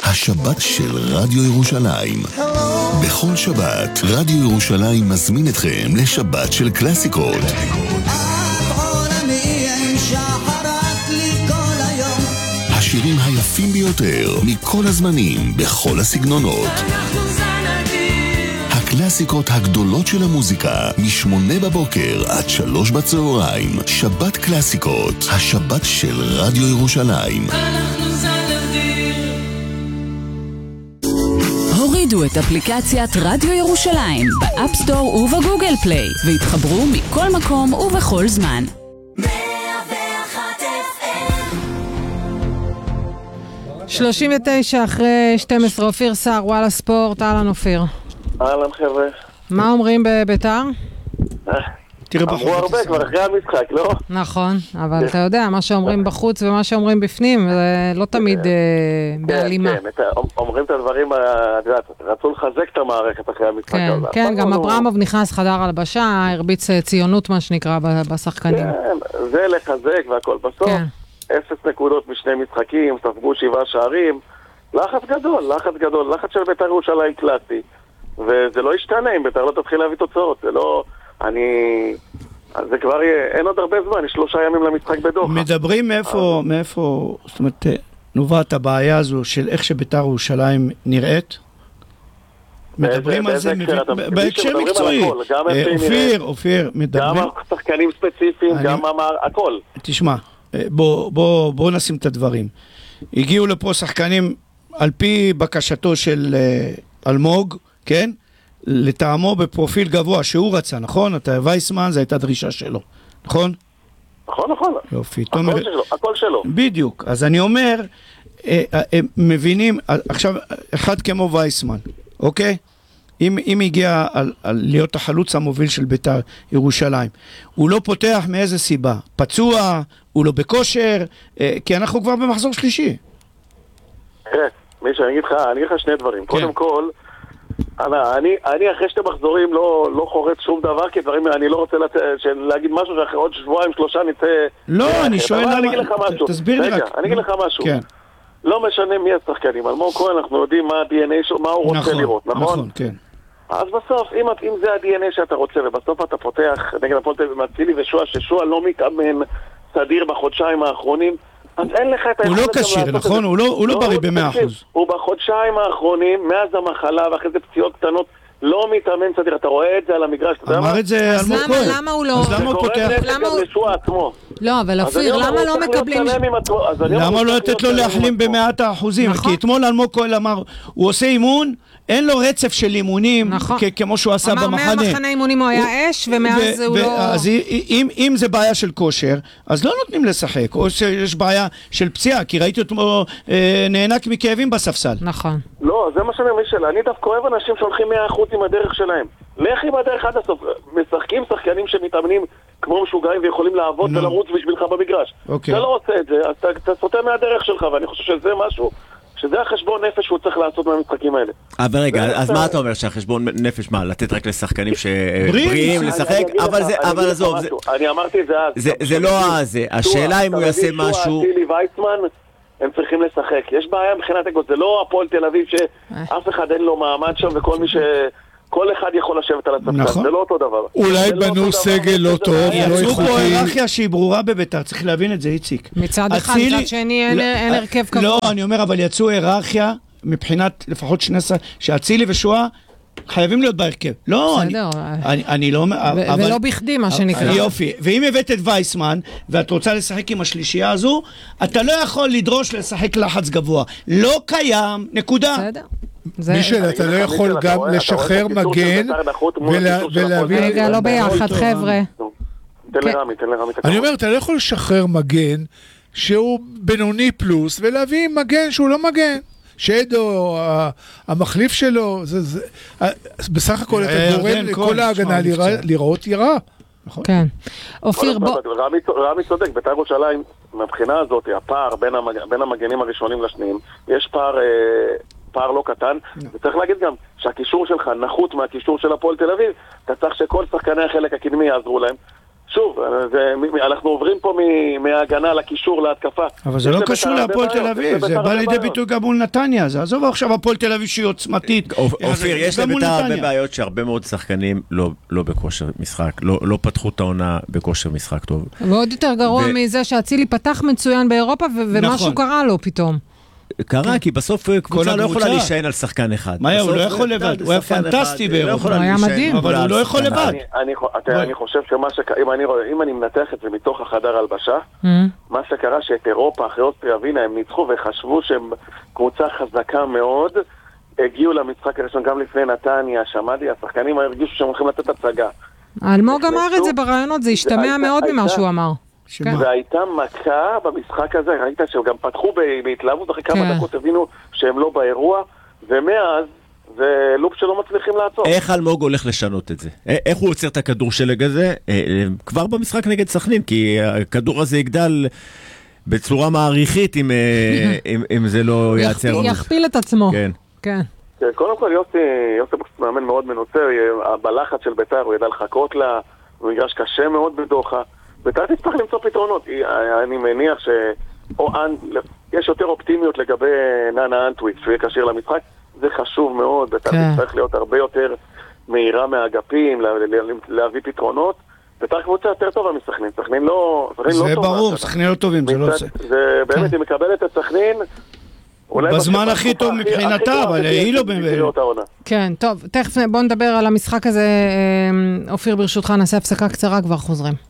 השבת של רדיו ירושלים. בכל שבת, רדיו ירושלים מזמין אתכם לשבת של קלאסיקות. השירים היפים ביותר, מכל הזמנים, בכל הסגנונות. הקלאסיקות הגדולות של המוזיקה, מ8 בבוקר עד 3 בצהריים. שבת קלאסיקות, השבת של רדיו ירושלים. הורידו את אפליקציית רדיו ירושלים באפסטור ובגוגל פליי והתחברו מכל מקום ובכל זמן. 39 אחרי 12, אופיר שר, וואלה ספורט, אהלן אופיר. אהלן חבר'ה. מה אומרים בביתר? אמרו הרבה כבר אחרי המשחק, לא? נכון, אבל אתה יודע, מה שאומרים בחוץ ומה שאומרים בפנים, זה לא תמיד בהלימה. כן, אומרים את הדברים, רצו לחזק את המערכת אחרי המשחק. כן, גם אברמוב נכנס חדר הלבשה, הרביץ ציונות מה שנקרא בשחקנים. כן, זה לחזק והכל בסוף. 0 נקודות משני משחקים, ספגו 7 שערים, לחץ גדול, לחץ של ביתר ירושלים קלאסי, וזה לא ישתנה אם ביתר לא תתחיל להביא תוצאות, זה לא, זה כבר אין עוד הרבה זמן, יש 3 ימים למשחק בדוחה. מדברים מאיפה, זאת אומרת, נובעת הבעיה הזו של איך שביתר ירושלים נראית? מדברים על זה בהקשר מקצועי. אופיר, מדברים. גם שחקנים ספציפיים, גם הכל. תשמע, בוא נשים את הדברים. הגיעו לפה שחקנים על פי בקשתו של אלמוג, כן? לטעמו בפרופיל גבוה שהוא רצה, נכון? אתה וייסמן, זו הייתה דרישה שלו, נכון? נכון. יופי. הכל שלו. בדיוק. אז אני אומר, מבינים, עכשיו, אחד כמו וייסמן, אוקיי? אם הגיע להיות החלוץ המוביל של ביתר ירושלים, הוא לא פותח מאיזה סיבה? פצוע, הוא לא בכושר, כי אנחנו כבר במחזור שלישי. מישהו, אני אגיד לך שני דברים. קודם כל, אני אחרי 2 מחזורים לא חורץ שום דבר, כי דברים, אני לא רוצה להגיד משהו שאחרי עוד 2-3 נצא... לא, אני שואל תסביר לי רק. אני אגיד לך משהו. לא משנה מי השחקנים. אלמוג כהן, אנחנו יודעים מה ה-DNA שלו, מה הוא רוצה לראות, נכון? נכון, כן. אז בסוף, אם זה ה-DNA שאתה רוצה, ובסוף אתה פותח נגד הפועל תל אביב מצילי ושועה, ששועה לא מתאמן סדיר בחודשיים האחרונים, אז אין לך את הוא לא קשיר, נכון? הוא לא בריא ב100%. הוא בחודשיים האחרונים, מאז המחלה ואחרי זה פציעות קטנות, לא מתאמן סדיר. אתה רואה את זה על המגרש. אמר את זה אלמוג כהן. למה הוא לא... אז למה הוא פותח? לא, אבל אופיר, למה לא מקבלים... למה לא לתת לו להחלים ב100%? כי אתמול אלמוג כהן אמר, הוא עושה אימון, אין לו רצף של אימונים, כמו שהוא עשה במחנה. אמר מהמחנה אימונים הוא היה אש, ומאז הוא לא... אז אם זה בעיה של כושר, אז לא נותנים לשחק, או שיש בעיה של פציעה, כי ראיתי אותו נהנק מכאבים בספסל. נכון. לא, זה מה שאני אומר שלה. אני דווקא אוהב אנשים שהולכים 100% עם הדרך שלהם. לך עם הדרך עד הסוף. משחקים שחקנים שמתאמנים כמו משוגעים ויכולים לעבוד ולרוץ בשבילך במגרש. אתה לא עושה את זה, אז אתה סוטה מהדרך שלך, ואני חושב שזה משהו... שזה החשבון נפש שהוא צריך לעשות מהמשחקים האלה. אבל רגע, אז מה אתה אומר שהחשבון נפש מה? לתת רק לשחקנים שבריאים לשחק? אבל עזוב, אני אמרתי את זה אז. זה לא זה. השאלה אם הוא יעשה משהו... טילי וייסמן, הם צריכים לשחק. יש בעיה מבחינת הגות, זה לא הפועל תל אביב שאף אחד אין לו מעמד שם וכל מי ש... כל אחד יכול לשבת על הספסל, זה לא אותו דבר. אולי בנו סגל לא טוב, לא איכותי. יצאו פה היררכיה שהיא ברורה בביתר, צריך להבין את זה, איציק. מצד אחד, מצד שני אין הרכב כבוד. לא, אני אומר, אבל יצאו היררכיה, מבחינת לפחות 2 שאצילי ושועה, חייבים להיות בהרכב. לא, אני לא... ולא בכדי, מה שנקרא. יופי. ואם הבאת את וייסמן, ואת רוצה לשחק עם השלישייה הזו, אתה לא יכול לדרוש לשחק לחץ גבוה. לא קיים, נקודה. בסדר. מישל, אתה לא יכול גם לשחרר מגן ולהביא... רגע, לא ביחד, חבר'ה. תן לרמי. אני אומר, אתה לא יכול לשחרר מגן שהוא בינוני פלוס, ולהביא מגן שהוא לא מגן. שדו, המחליף שלו, בסך הכל אתה גורם לכל ההגנה לראות ירה. כן. אופיר, בוא... רמי צודק, בית"ר ירושלים, מבחינה הזאת, הפער בין המגנים הראשונים לשניים, יש פער לא קטן, וצריך להגיד גם שהקישור שלך נחות מהקישור של הפועל תל אביב, אתה צריך שכל שחקני החלק הקדמי יעזרו להם, שוב, אנחנו עוברים פה מההגנה לקישור להתקפה. אבל זה לא קשור להפועל תל אביב, זה בא לידי ביטוי גם מול נתניה, זה עזוב עכשיו הפועל תל אביב שהיא עוצמתית. אופיר, יש לבית"ר הרבה בעיות שהרבה מאוד שחקנים לא בכושר משחק, לא פתחו את העונה בכושר משחק טוב. ועוד יותר גרוע מזה שאצילי פתח מצוין באירופה ומשהו קרה לו פתאום. קרה, כי בסוף קבוצה לא יכולה להישען על שחקן אחד. מה הוא לא יכול לבד? הוא היה פנטסטי באירופה. הוא היה מדהים. אבל הוא לא יכול לבד. אני חושב אם אני מנתח את זה מתוך החדר הלבשה, מה שקרה שאת אירופה, אחרי אוסטריה ווינה, הם ניצחו וחשבו שהם קבוצה חזקה מאוד, הגיעו למשחק הראשון גם לפני נתניה, שמעתי, השחקנים הרגישו שהם הולכים לתת הצגה. אלמוג אמר את זה ברעיונות, זה השתמע מאוד ממה שהוא אמר. והייתה מכה במשחק הזה, ראית שהם גם פתחו בהתלהבות, אחרי כמה דקות הבינו שהם לא באירוע, ומאז זה לופ שלא מצליחים לעצור. איך אלמוג הולך לשנות את זה? איך הוא עוצר את הכדור שלג הזה? כבר במשחק נגד סכנין, כי הכדור הזה יגדל בצורה מעריכית אם זה לא יעצר. יכפיל את עצמו. כן. קודם כל יוסי בוקס מאמן מאוד מנוסה, בלחץ של בית"ר הוא ידע לחכות לה, הוא מגרש קשה מאוד בדוחה, בית"ר תצטרך למצוא פתרונות. אני מניח שיש יותר אופטימיות לגבי נאנה אנטוויץ שהוא יהיה קשיר למשחק, זה חשוב מאוד, בית"ר תצטרך להיות הרבה יותר מהירה מהאגפים, להביא פתרונות. בית"ר קבוצה יותר טובה מסכנין, סכנין לא טובה. זה ברור, סכנין לא טובים, זה לא זה. זה באמת, היא מקבלת את סכנין בזמן הכי טוב מבחינתה, אבל היא לא באמת. כן, טוב, תכף בוא נדבר על המשחק הזה. אופיר, ברשותך, נעשה הפסקה קצרה, כבר חוזרים.